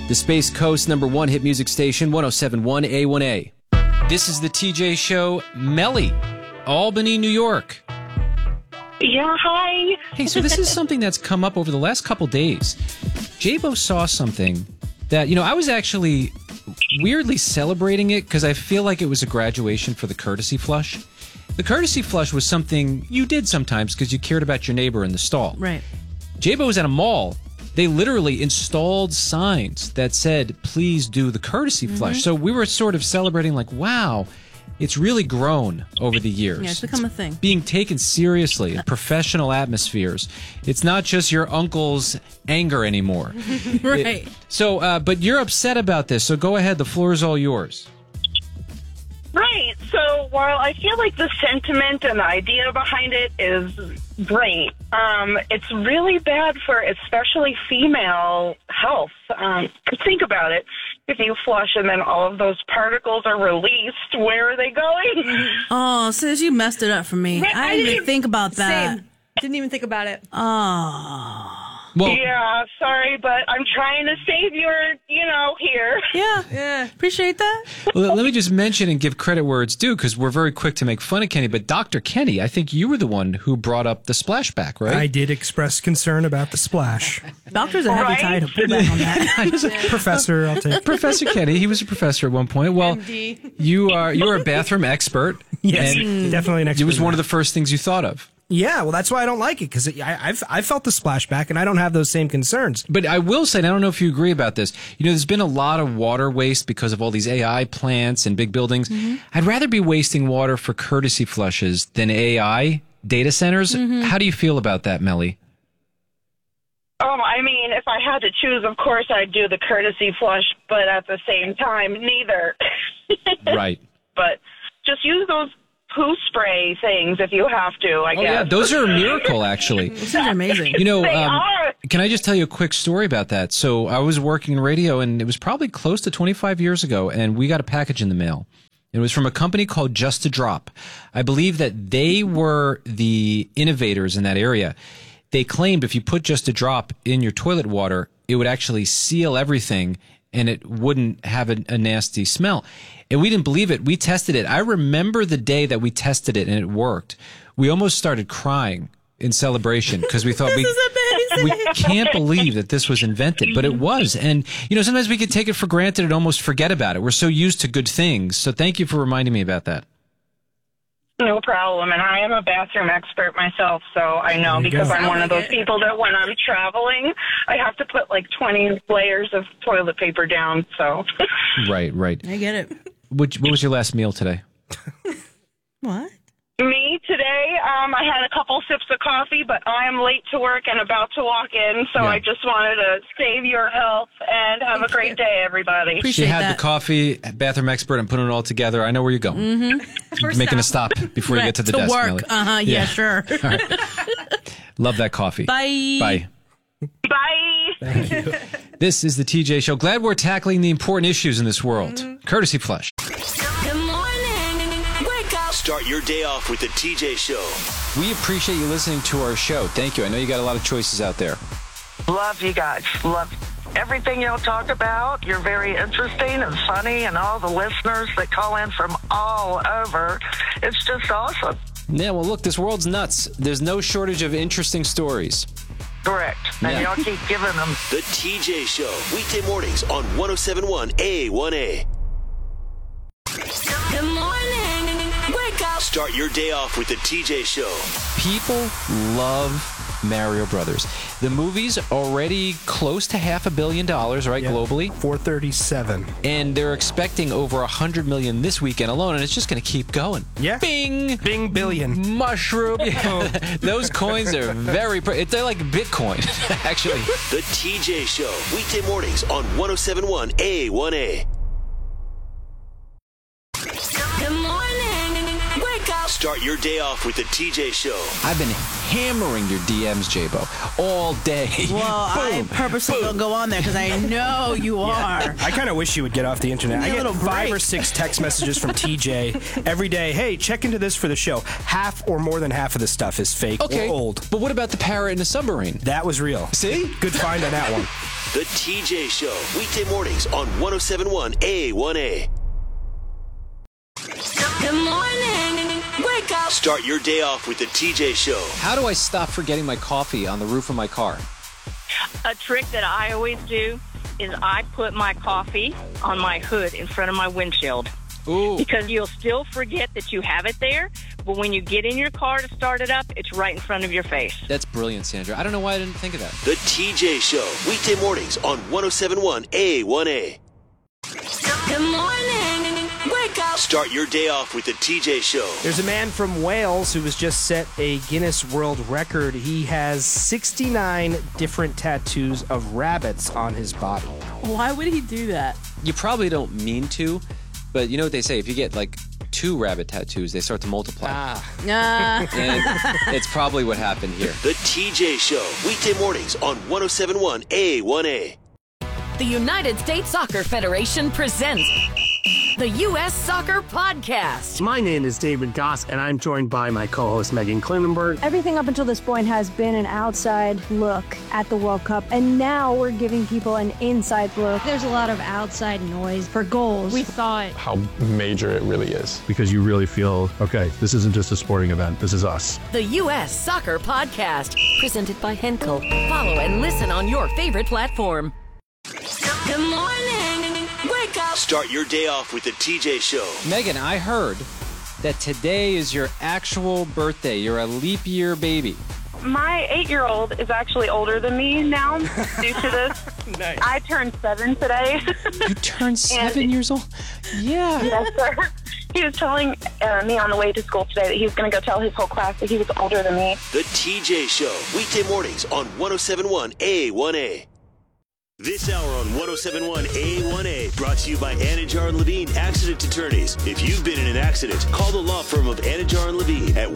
The Space Coast #1 hit music station, 107.1 A1A. This is the TJ Show, Melly, Albany, New York. Yeah, hi. Hey, so this is something that's come up over the last couple days. Jabo saw something that, I was actually weirdly celebrating it because I feel like it was a graduation for the courtesy flush. The courtesy flush was something you did sometimes because you cared about your neighbor in the stall. Right. Jabo was at a mall. They literally installed signs that said, please do the courtesy flush. So we were sort of celebrating like, wow, it's really grown over the years. Yeah, it's become a thing. Being taken seriously in professional atmospheres. It's not just your uncle's anger anymore. Right. But you're upset about this, so go ahead. The floor is all yours. Right. So while I feel like the sentiment and the idea behind it is great, it's really bad for especially female health. Think about it. If you flush and then all of those particles are released, where are they going? Oh, sis, you messed it up for me. Right, I didn't even think about that. Same. Didn't even think about it. Oh. Well, Yeah, sorry, but I'm trying to save your, here. Yeah. Appreciate that. well, let me just mention and give credit where it's due because we're very quick to make fun of Kenny. But Dr. Kenny, I think you were the one who brought up the splashback, right? I did express concern about the splash. Doctors are heavy Right? tie to pull back on that. Professor, I'll take. Professor Kenny, he was a professor at one point. Well, MD. you're a bathroom expert. Yes, and definitely an expert. it was one of the first things you thought of. Yeah, well, that's why I don't like it because I've felt the splashback and I don't have those same concerns. But I will say, and I don't know if you agree about this, there's been a lot of water waste because of all these AI plants and big buildings. I'd rather be wasting water for courtesy flushes than AI data centers. How do you feel about that, Melly? I mean, if I had to choose, of course I'd do the courtesy flush, but at the same time, neither. Right. But just use those poo spray things if you have to, I Oh, guess. yeah, those are a miracle, actually. These are amazing. They are. Can I just tell you a quick story about that? So I was working in radio, and it was probably close to 25 years ago, and we got a package in the mail. It was from a company called Just a Drop. I believe that they were the innovators in that area. They claimed if you put Just a Drop in your toilet water, it would actually seal everything, and it wouldn't have a nasty smell. And we didn't believe it. We tested it. I remember the day that we tested it and it worked. We almost started crying in celebration because we thought we can't believe that this was invented, but it was. And, sometimes we could take it for granted and almost forget about it. We're so used to good things. So thank you for reminding me about that. No problem. And I am a bathroom expert myself, so I know because I'm one of those people that when I'm traveling, I have to put like 20 layers of toilet paper down. So Right. I get it. What was your last meal today? What? me today, I had a couple sips of coffee, but I am late to work and about to walk in, so I just wanted to save your health and have a great day, everybody. Appreciate She had that. the coffee, bathroom expert, and putting it all together. I know where you're going. Mm-hmm. Making a stop before you get to the desk. Work. Melly. Yeah, sure. All right. Love that coffee. Bye. Bye. Bye. Thank you. This is the TJ Show. Glad we're tackling the important issues in this world. Courtesy Flush. Good morning. Wake up. Start your day off with the TJ Show. We appreciate you listening to our show. Thank you. I know you got a lot of choices out there. Love you guys. Love everything y'all talk about. You're very interesting and funny, and all the listeners that call in from all over. It's just awesome. Yeah, well, look, this world's nuts. There's no shortage of interesting stories. Correct. And y'all keep giving them. The TJ Show. Weekday mornings on 107.1 A1A. Good morning. Wake up. Start your day off with the TJ Show. People love Mario Brothers. The movie's already close to $500 million, right, globally? 437. And they're expecting over $100 million this weekend alone, and it's just going to keep going. Yeah. Bing! Bing billion. Mushroom. Yeah. Those coins are they're like Bitcoin, actually. The TJ Show. Weekday mornings on 107.1 A1A. Good morning. Wake up. Start your day off with the TJ Show. I've been hammering your DMs, Jabo, all day. Well, I purposely don't go on there because I know you are. I kind of wish you would get off the internet. I Need a get little 5 break. or 6 text messages from TJ every day. Hey, check into this for the show. Half or more than half of the stuff is fake or old. But what about the parrot in the submarine? That was real. See? Good find on that one. The TJ Show, weekday mornings on 107.1 A1A. Good morning. Wake up. Start your day off with the TJ Show. How do I stop forgetting my coffee on the roof of my car? A trick that I always do is I put my coffee on my hood in front of my windshield. Ooh. Because you'll still forget that you have it there, but when you get in your car to start it up, it's right in front of your face. That's brilliant, Sandra. I don't know why I didn't think of that. The TJ Show, weekday mornings on 107.1 A1A. Good morning. Wake up. Start your day off with the TJ Show. There's a man from Wales who has just set a Guinness World Record. He has 69 different tattoos of rabbits on his body. Why would he do that? You probably don't mean to, but you know what they say? If you get like 2 rabbit tattoos, they start to multiply. Nah. And it's probably what happened here. The TJ Show, weekday mornings on 107.1 A1A. The United States Soccer Federation presents the U.S. Soccer Podcast. My name is David Goss, and I'm joined by my co-host Megan Klinenberg. Everything up until this point has been an outside look at the World Cup, and now we're giving people an inside look. There's a lot of outside noise for goals. We thought how major it really is, because you really feel, okay, this isn't just a sporting event, this is us. The U.S. Soccer Podcast, presented by Henkel. Follow and listen on your favorite platform. Good morning. Wake up. Start your day off with the TJ Show. Megan, I heard that today is your actual birthday. You're a leap year baby. My 8-year-old is actually older than me now due to this. Nice. I turned 7 today. You turned 7 years old? Yeah. Yes, sir. He was telling me on the way to school today that he was going to go tell his whole class that he was older than me. The TJ Show, weekday mornings on 107.1 A1A. This hour on 107.1 A1A, brought to you by Anajar and Levine Accident Attorneys. If you've been in an accident, call the law firm of Anajar and Levine at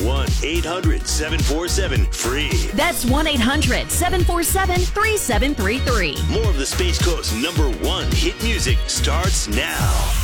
1-800-747-FREE. That's 1-800-747-3733. More of the Space Coast's #1 hit music starts now.